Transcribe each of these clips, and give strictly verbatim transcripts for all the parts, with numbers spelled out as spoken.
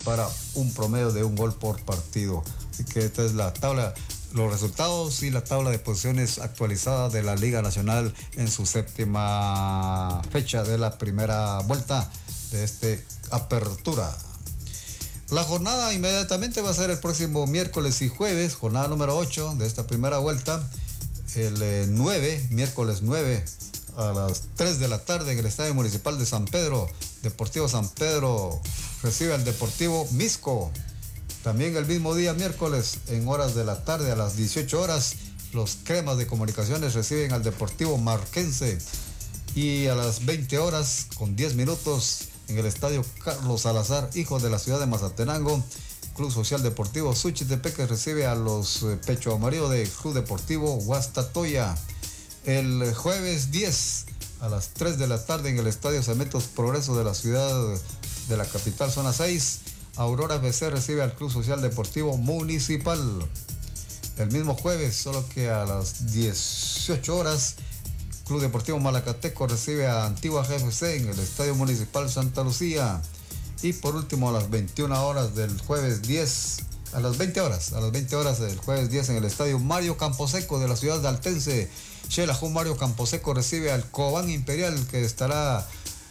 para un promedio de un gol por partido. Así que esta es la tabla, los resultados y la tabla de posiciones actualizada de la Liga Nacional en su séptima fecha de la primera vuelta de este apertura. La jornada inmediatamente va a ser el próximo miércoles y jueves, jornada número ocho de esta primera vuelta, el eh, nueve, miércoles nueve a las tres de la tarde en el Estadio Municipal de San Pedro. Deportivo San Pedro recibe al Deportivo Misco. También el mismo día, miércoles, en horas de la tarde, a las dieciocho horas, los Cremas de Comunicaciones reciben al Deportivo Marquense. Y a las veinte horas, con diez minutos, en el Estadio Carlos Salazar, hijo de la ciudad de Mazatenango, Club Social Deportivo Suchitepeque recibe a los eh, Pecho Amarillo de Club Deportivo Guastatoya. El jueves diez, a las tres de la tarde, en el Estadio Cementos Progreso de la ciudad de la capital, zona seis, Aurora B C recibe al Club Social Deportivo Municipal. El mismo jueves, solo que a las dieciocho horas, Club Deportivo Malacateco recibe a Antigua G F C en el Estadio Municipal Santa Lucía. Y por último, a las veintiuna horas del jueves diez, a las veinte horas, a las veinte horas del jueves diez, en el Estadio Mario Camposeco de la ciudad de Altense, Xelajú Mario Camposeco recibe al Cobán Imperial, que estará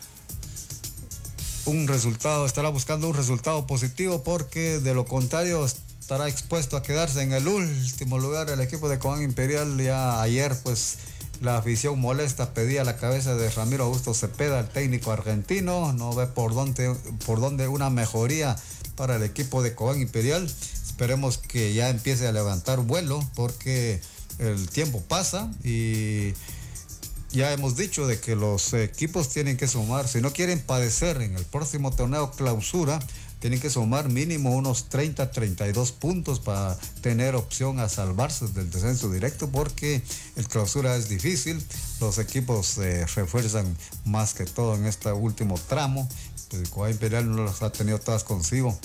un resultado, estará buscando un resultado positivo, porque de lo contrario estará expuesto a quedarse en el último lugar. El equipo de Cobán Imperial, ya ayer pues la afición molesta pedía la cabeza de Ramiro Augusto Cepeda, el técnico argentino. No ve por dónde, por dónde una mejoría para el equipo de Cobán Imperial. Esperemos que ya empiece a levantar vuelo, porque el tiempo pasa y ya hemos dicho de que los equipos tienen que sumar, si no quieren padecer en el próximo torneo clausura, tienen que sumar mínimo unos treinta, treinta y dos puntos para tener opción a salvarse del descenso directo, porque el clausura es difícil. Los equipos se eh, refuerzan más que todo en este último tramo. El Cobán Imperial no las ha tenido todas consigo.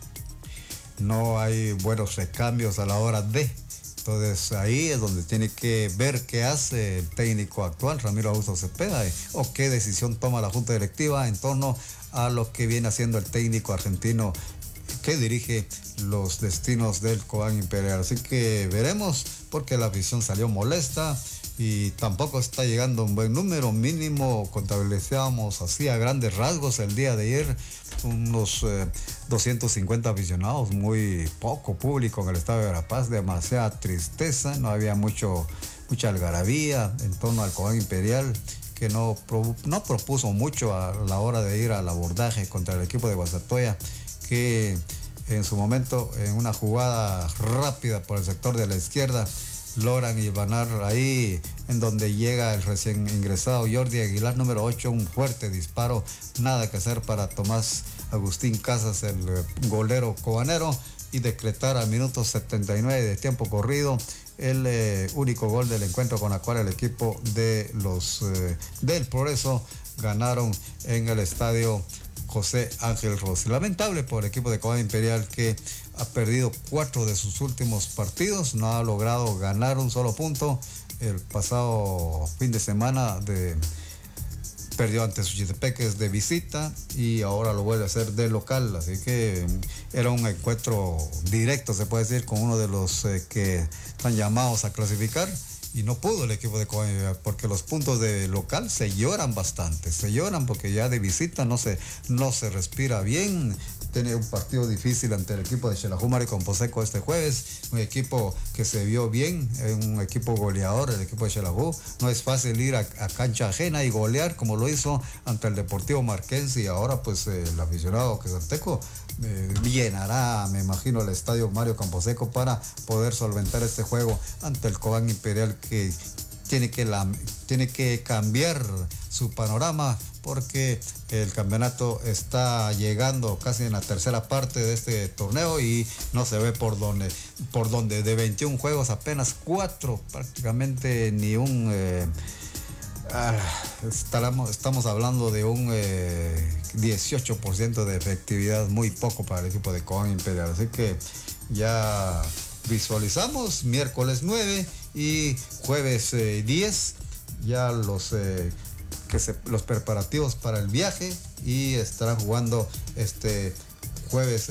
No hay buenos recambios a la hora de... Entonces ahí es donde tiene que ver qué hace el técnico actual, Ramiro Augusto Cepeda, eh, o qué decisión toma la Junta Directiva en torno a lo que viene haciendo el técnico argentino que dirige los destinos del Cobán Imperial. Así que veremos, porque la afición salió molesta y tampoco está llegando un buen número. Mínimo contabilizábamos así a grandes rasgos el día de ayer unos eh, doscientos cincuenta aficionados, muy poco público en el Estadio de La Paz, demasiada tristeza, no había mucho, mucha algarabía en torno al Cobán Imperial, que no, no propuso mucho a la hora de ir al abordaje contra el equipo de Guastatoya, que en su momento, en una jugada rápida por el sector de la izquierda, logran hilvanar ahí en donde llega el recién ingresado Jordi Aguilar, número ocho, un fuerte disparo, nada que hacer para Tomás Agustín Casas, el golero cobanero, y decretar al minuto setenta y nueve de tiempo corrido el eh, único gol del encuentro, con la cual el equipo de los eh, del Progreso ganaron en el estadio José Ángel Rossi. Lamentable por el equipo de Cobán Imperial, que ha perdido cuatro de sus últimos partidos, no ha logrado ganar un solo punto. El pasado fin de semana de, perdió ante Suchitepeques de visita y ahora lo vuelve a hacer de local, así que era un encuentro directo, se puede decir, con uno de los eh, que están llamados a clasificar. Y no pudo el equipo de Cobán, porque los puntos de local se lloran bastante, se lloran porque ya de visita no se, no se respira bien. Tiene un partido difícil ante el equipo de Xelajú Mario Camposeco este jueves, un equipo que se vio bien, un equipo goleador, el equipo de Xelajú. No es fácil ir a, a cancha ajena y golear como lo hizo ante el Deportivo Marquense, y ahora pues eh, el aficionado quesalteco eh, llenará, me imagino, el estadio Mario Camposeco para poder solventar este juego ante el Cobán Imperial, que tiene que, la, tiene que cambiar su panorama, porque el campeonato está llegando casi en la tercera parte de este torneo y no se ve por dónde, por dónde. De veintiún juegos, apenas cuatro, prácticamente ni un... Eh, ah, estamos, estamos hablando de un eh, dieciocho por ciento de efectividad, muy poco para el equipo de Cobán Imperial. Así que ya visualizamos miércoles nueve y jueves eh, diez, ya los... Eh, que se, los preparativos para el viaje, y estarán jugando este jueves